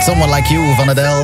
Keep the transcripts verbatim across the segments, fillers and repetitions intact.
Someone Like You van Adele.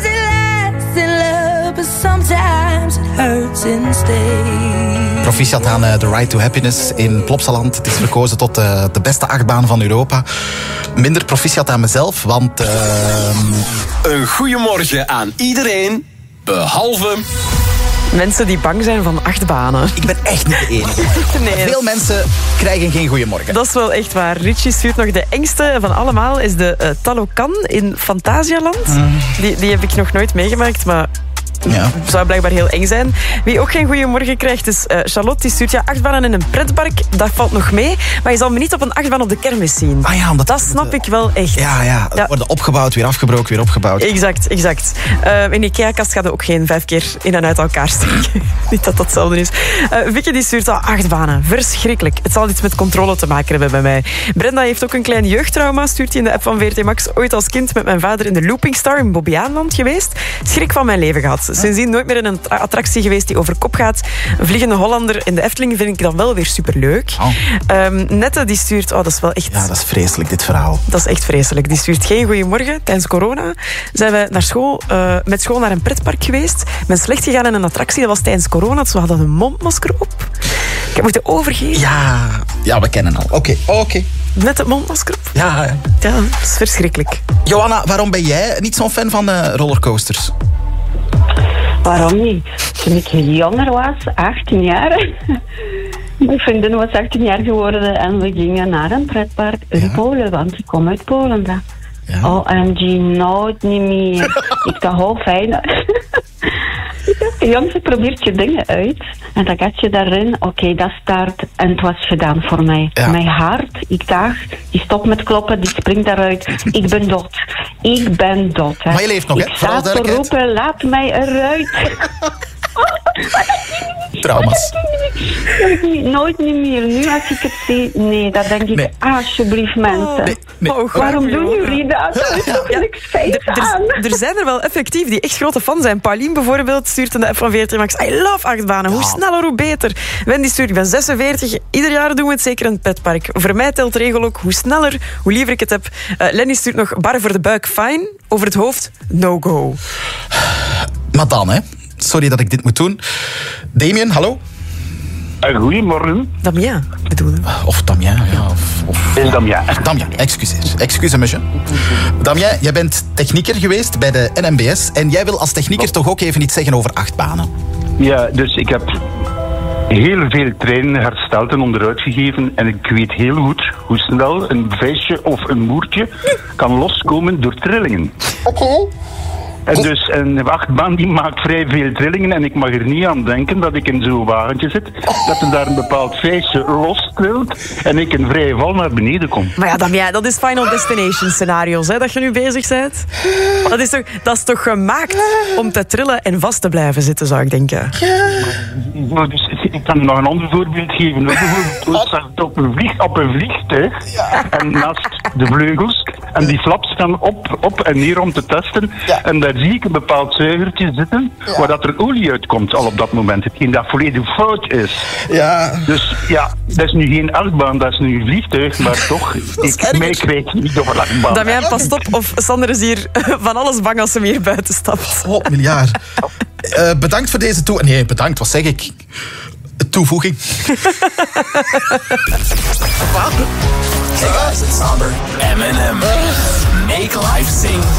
Proficiat aan uh, The Ride to Happiness in Plopsaland. Het is verkozen tot uh, de beste achtbaan van Europa. Minder proficiat aan mezelf, want... Uh... Een goeiemorgen aan iedereen, behalve... Mensen die bang zijn van achtbanen. Ik ben echt niet de enige. Nee. Veel mensen krijgen geen goeiemorgen. Dat is wel echt waar. Richie stuurt nog de engste van allemaal. Is de uh, Talocan in Fantasialand. Mm. Die, die heb ik nog nooit meegemaakt, maar... Ja. Zou blijkbaar heel eng zijn. Wie ook geen goeiemorgen krijgt is uh, Charlotte. Die stuurt ja achtbanen in een pretpark. Dat valt nog mee. Maar je zal me niet op een achtbaan op de kermis zien. Ah ja, omdat dat snap ik wel echt. Ja, ja. ja. Worden opgebouwd, weer afgebroken, weer opgebouwd. Exact, exact. Uh, in Ikea-kast gaat er ook geen vijf keer in en uit elkaar steken. Niet dat dat hetzelfde is. Uh, Vicky die stuurt al achtbanen. Verschrikkelijk. Het zal iets met controle te maken hebben bij mij. Brenda heeft ook een klein jeugdtrauma. Stuurt hij in de app van V R T Max. Ooit als kind met mijn vader in de Looping Star in Bobbejaanland geweest. Schrik van mijn leven gehad. Sindsdien nooit meer in een attractie geweest die over kop gaat. Een Vliegende Hollander in de Efteling vind ik dan wel weer superleuk. Oh. Um, Nette die stuurt... Oh, dat is wel echt... Ja, dat is vreselijk, dit verhaal. Dat is echt vreselijk. Die stuurt geen goeiemorgen. Tijdens corona zijn we naar school, uh, met school naar een pretpark geweest. Ik ben slecht gegaan in een attractie. Dat was tijdens corona. Dus we hadden een mondmasker op. Ik heb moeten overgeven. Ja, ja we kennen al. Oké, okay. oké. Okay. Met het mondmasker op. Ja, ja. Ja, dat is verschrikkelijk. Johanna, waarom ben jij niet zo'n fan van uh, rollercoasters? Waarom niet? Toen ik jonger was, achttien jaar... Mijn vriendin was achttien jaar geworden en we gingen naar een pretpark in ja. Polen, want ik kom uit Polen. Ja. O M G, nooit niet meer. Ik dacht, oh fijn. Jongens, je probeert je dingen uit en dan gaat je daarin, oké, okay, dat start en het was gedaan voor mij. Ja. Mijn hart, ik dacht, die stopt met kloppen, die springt daaruit. Ik ben dood. Ik ben dood. Hè. Maar je leeft nog, hè? Ik sta te roepen, laat mij eruit. Trauma's. Nooit niet meer. Nu als ik het zie, nee, dat denk ik, nee. Alsjeblieft mensen. Nee, nee. Oh, waarom doen jullie dat? Dat is toch ja. niks feit aan. Er, er zijn er wel effectief die echt grote fan zijn. Pauline bijvoorbeeld stuurt in de app van V R T Max. I love achtbanen. Hoe sneller, hoe beter. Wendy stuurt, ik ben zesenveertig. Ieder jaar doen we het zeker in het petpark. Voor mij telt de regel ook hoe sneller, hoe liever ik het heb. Uh, Lenny stuurt nog, bar voor de buik, fine. Over het hoofd, no go. Maar dan, hè. Sorry dat ik dit moet doen. Damien, hallo? Uh, goedemorgen. Damien, bedoelde. Of Damien, ja. Of, of... Is Damien. Damien, excuseer. Excuseer, monsieur. Damien, jij bent technieker geweest bij de N M B S. En jij wil als technieker toch ook even iets zeggen over achtbanen? Ja, dus ik heb heel veel treinen hersteld en onderuit gegeven. En ik weet heel goed hoe snel een visje of een moertje kan loskomen door trillingen. Oké. Okay. En dus een achtbaan die maakt vrij veel trillingen en ik mag er niet aan denken dat ik in zo'n wagentje zit, dat er daar een bepaald feestje lostrilt en ik een vrije val naar beneden kom. Maar ja, Damien, dat is Final Destination scenario's, hè, dat je nu bezig bent. Dat is, toch, dat is toch gemaakt om te trillen en vast te blijven zitten, zou ik denken. Nou, dus, ik kan nog een ander voorbeeld geven. Bijvoorbeeld staat op een, vlieg, op een vliegtuig en naast de vleugels en die flaps staan op, op en neer om te testen en daar zie ik een bepaald zuigertje zitten, ja. waar dat er olie uitkomt al op dat moment. Hetgeen dat volledig fout is. Ja. Dus ja, dat is nu geen achtbaan, dat is nu een vliegtuig, maar toch, ik, mij kwijt niet over achtbaan. Damien, pas op, of Sander is hier van alles bang als ze hier buiten stapt. Oh, miljard. Uh, bedankt voor deze toe... Nee, bedankt, wat zeg ik? Toevoeging. Hey guys, it's Sander. M and M. Make life sing.